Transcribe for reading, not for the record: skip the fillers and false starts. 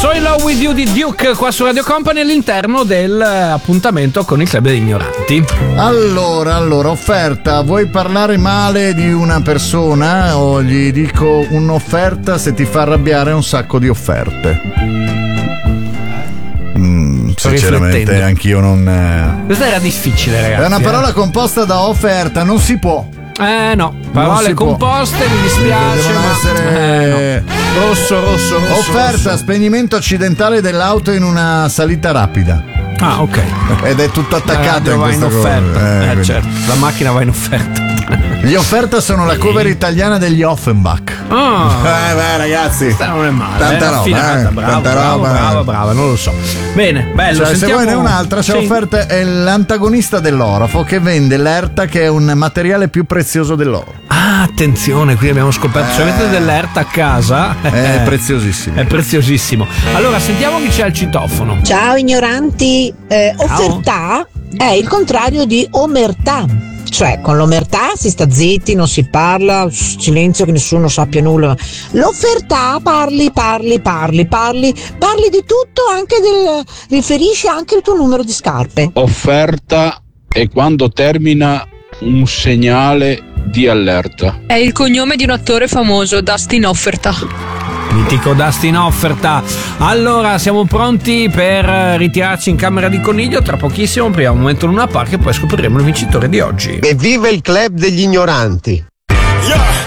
So in Love With You di Duke qua su Radio Company all'interno del appuntamento con il Club degli Ignoranti. Allora, offerta, vuoi parlare male di una persona o gli dico un'offerta se ti fa arrabbiare un sacco di offerte? Sinceramente anch'io non... Questa era difficile, ragazzi. È una parola composta da offerta, non si può. No, parole composte, mi dispiace. Devono essere no. Rosso. Offerta, rosso. spegnimento accidentale dell'auto in una salita rapida. Ah, ok. Ed è tutto attaccato in questa offerta. Certo, la macchina va in offerta. Gli offerta sono la cover italiana degli Offenbach. Beh, ragazzi. Questa non è male. Tanta roba. Brava, non lo so. Bene, bello. Se vuoi ne un'altra, c'è offerta, è l'antagonista dell'orafo che vende l'erta, che è un materiale più prezioso dell'oro. Ah, attenzione, qui abbiamo scoperto. Se avete dell'erta a casa, è preziosissimo. È preziosissimo. Allora, sentiamo chi c'è al citofono. Ciao ignoranti. Offertà è il contrario di omertà. Cioè, con l'omertà si sta zitti, non si parla, silenzio, che nessuno sappia nulla. L'offertà parli di tutto, anche riferisci anche il tuo numero di scarpe. Offerta è quando termina un segnale di allerta. È il cognome di un attore famoso, Dustin Offerta. Mitico Dustin Offerta. Allora, siamo pronti per ritirarci in camera di coniglio. Tra pochissimo, prima un momento Luna Park e poi scopriremo il vincitore di oggi. Evviva il Club degli Ignoranti!